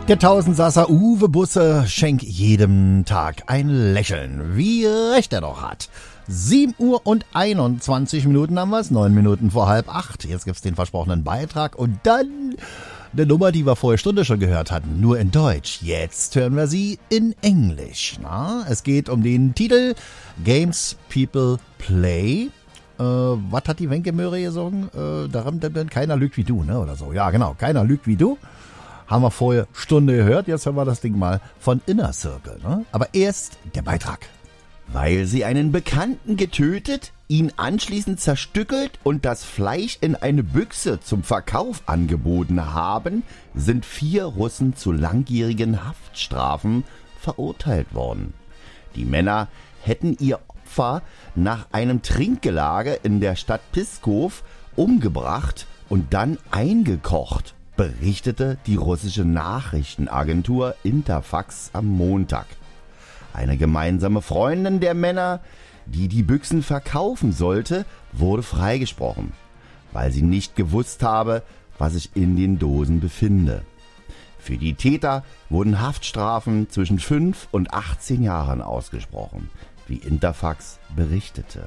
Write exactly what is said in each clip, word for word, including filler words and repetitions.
Der Tausendsasser Uwe Busse schenkt jedem Tag ein Lächeln, wie recht er doch hat. sieben Uhr und einundzwanzig Minuten haben wir es, neun Minuten vor halb acht. Jetzt gibt's den versprochenen Beitrag und dann eine Nummer, die wir vorher Stunde schon gehört hatten, nur in Deutsch. Jetzt hören wir sie in Englisch. Na? Es geht um den Titel Games People Play. Äh, was hat die Wenke Möhre gesungen? Äh, daran, keiner lügt wie du, ne? Oder so. Ja, genau, keiner lügt wie du. Haben wir vorher Stunde gehört, jetzt hören wir das Ding mal von Inner Circle. Ne? Aber erst der Beitrag. Weil sie einen Bekannten getötet, ihn anschließend zerstückelt und das Fleisch in eine Büchse zum Verkauf angeboten haben, sind vier Russen zu langjährigen Haftstrafen verurteilt worden. Die Männer hätten ihr Opfer nach einem Trinkgelage in der Stadt Pskov umgebracht und dann eingekocht, berichtete die russische Nachrichtenagentur Interfax am Montag. Eine gemeinsame Freundin der Männer, die die Büchsen verkaufen sollte, wurde freigesprochen, weil sie nicht gewusst habe, was sich in den Dosen befinde. Für die Täter wurden Haftstrafen zwischen fünf und achtzehn Jahren ausgesprochen, wie Interfax berichtete.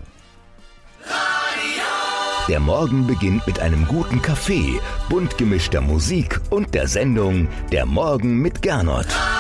Der Morgen beginnt mit einem guten Kaffee, bunt gemischter Musik und der Sendung Der Morgen mit Gernot.